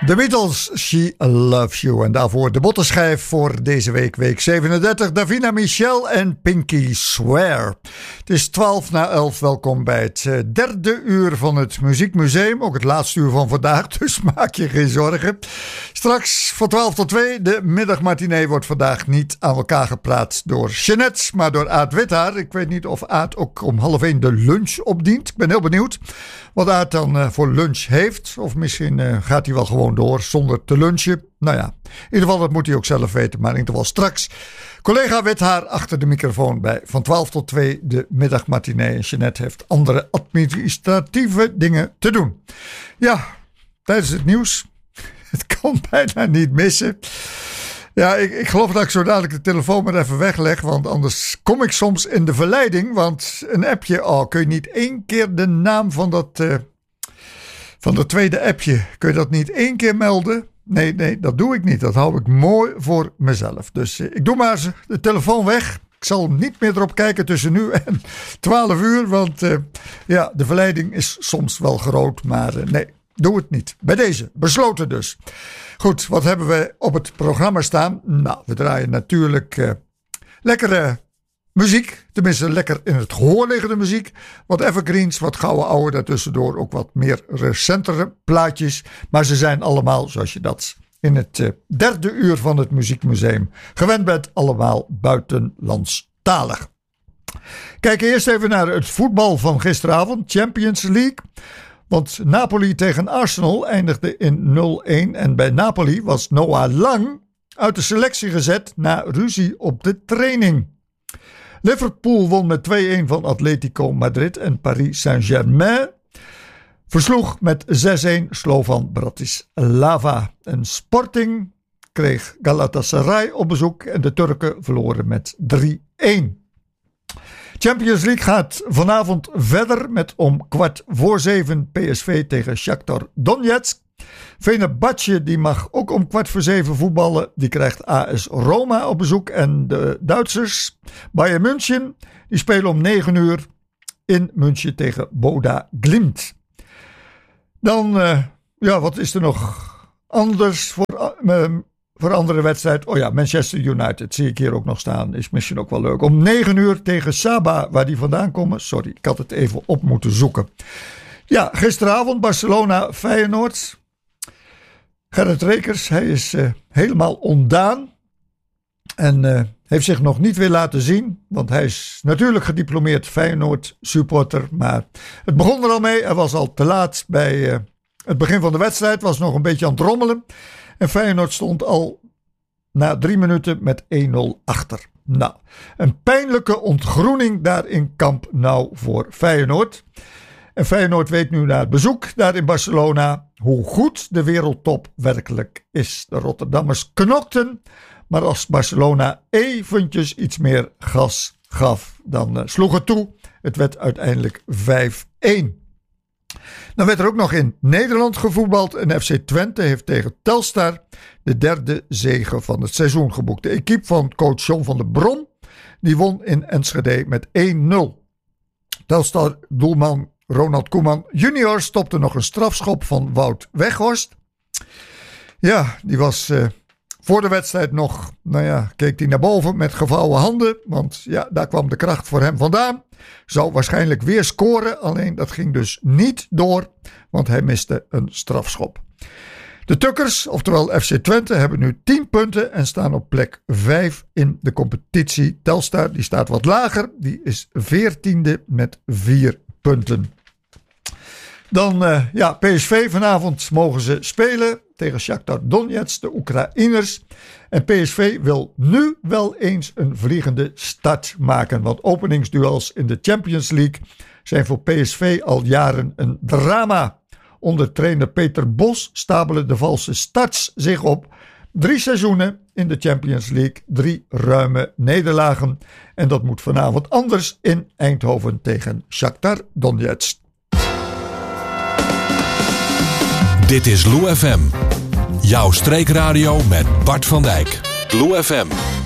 The Beatles, She Loves You. En daarvoor de bottenschijf voor deze week, week 37. Davina Michel en Pinky Swear. Het is 11:12. Welkom bij het derde uur van het Muziekmuseum. Ook het laatste uur van vandaag, dus maak je geen zorgen. Straks van 12 tot 2. De middagmatinee wordt vandaag niet aan elkaar geplaatst door Jeanette, maar door Aad Withaar. Ik weet niet of Aad ook om 12:30 de lunch opdient. Ik ben heel benieuwd wat Aad dan voor lunch heeft. Of misschien gaat hij wel gewoon door zonder te lunchen. Nou ja, in ieder geval dat moet hij ook zelf weten. Maar in ieder geval straks collega Withaar achter de microfoon bij van 12 tot 2 de middagmatinee. En Jeanette heeft andere administratieve dingen te doen. Ja, tijdens het nieuws. Het kan bijna niet missen. Ja, ik geloof dat ik zo dadelijk de telefoon maar even wegleg. Want anders kom ik soms in de verleiding. Want een appje, kun je niet één keer de naam van dat tweede appje. Kun je dat niet één keer melden? Nee, dat doe ik niet. Dat hou ik mooi voor mezelf. Dus ik doe maar de telefoon weg. Ik zal niet meer erop kijken tussen nu en 12 uur. Want de verleiding is soms wel groot. Maar nee, doe het niet. Bij deze, besloten dus. Goed, wat hebben we op het programma staan? Nou, we draaien natuurlijk lekkere muziek. Tenminste, lekker in het gehoor liggende muziek. Wat evergreens, wat gouden ouwe. Daartussendoor ook wat meer recentere plaatjes. Maar ze zijn allemaal, zoals je dat in het derde uur van het Muziekmuseum gewend bent, allemaal buitenlandstalig. Kijk eerst even naar het voetbal van gisteravond. Champions League. Want Napoli tegen Arsenal eindigde in 0-1. En bij Napoli was Noah Lang uit de selectie gezet na ruzie op de training. Liverpool won met 2-1 van Atletico Madrid. En Paris Saint-Germain versloeg met 6-1 Slovan Bratislava. En Sporting kreeg Galatasaray op bezoek. En de Turken verloren met 3-1. Champions League gaat vanavond verder met om 6:15 PSV tegen Shakhtar Donetsk. Fenerbahce die mag ook om 6:15 voetballen. Die krijgt AS Roma op bezoek. En de Duitsers Bayern München die spelen om 9 uur in München tegen Boda Glimt. Dan, wat is er nog anders voor andere wedstrijd? Oh ja, Manchester United zie ik hier ook nog staan. Is misschien ook wel leuk. Om 9 uur tegen Saba, waar die vandaan komen. Sorry, ik had het even op moeten zoeken. Ja, gisteravond Barcelona Feyenoord. Gerrit Rekers, hij is helemaal ontdaan. En heeft zich nog niet weer laten zien. Want hij is natuurlijk gediplomeerd Feyenoord supporter. Maar het begon er al mee. Hij was al te laat bij het begin van de wedstrijd. Was nog een beetje aan het rommelen. En Feyenoord stond al na 3 minuten met 1-0 achter. Nou, een pijnlijke ontgroening daar in Camp Nou voor Feyenoord. En Feyenoord weet nu na het bezoek daar in Barcelona hoe goed de wereldtop werkelijk is. De Rotterdammers knokten, maar als Barcelona eventjes iets meer gas gaf, dan sloeg het toe. Het werd uiteindelijk 5-1. Dan werd er ook nog in Nederland gevoetbald en FC Twente heeft tegen Telstar de derde zege van het seizoen geboekt. De equipe van coach John van der Brom die won in Enschede met 1-0. Telstar doelman Ronald Koeman junior stopte nog een strafschop van Wout Weghorst. Ja, die was voor de wedstrijd nog, keek hij naar boven met gevouwen handen. Want ja, daar kwam de kracht voor hem vandaan. Zou waarschijnlijk weer scoren, alleen dat ging dus niet door, want hij miste een strafschop. De Tukkers, oftewel FC Twente, hebben nu 10 punten en staan op plek 5 in de competitie. Telstar, die staat wat lager, die is 14e met 4 punten. Dan PSV, vanavond mogen ze spelen tegen Shakhtar Donetsk, de Oekraïners. En PSV wil nu wel eens een vliegende start maken. Want openingsduels in de Champions League zijn voor PSV al jaren een drama. Onder trainer Peter Bos stapelen de valse starts zich op. 3 seizoenen in de Champions League, 3 ruime nederlagen. En dat moet vanavond anders in Eindhoven tegen Shakhtar Donetsk. Dit is Lou FM. Jouw streekradio met Bart van Dijk. Lou FM.